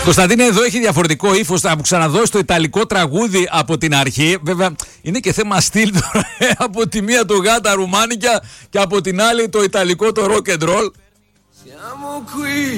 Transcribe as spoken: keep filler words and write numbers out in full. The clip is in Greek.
Κωνσταντίνε, εδώ έχει διαφορετικό ύφος. Θα μου ξαναδώσει το ιταλικό τραγούδι από την αρχή. Βέβαια, είναι και θέμα στυλ τώρα. Από τη μία το γάτα ρουμάνικα και από την άλλη το ιταλικό το rock and roll.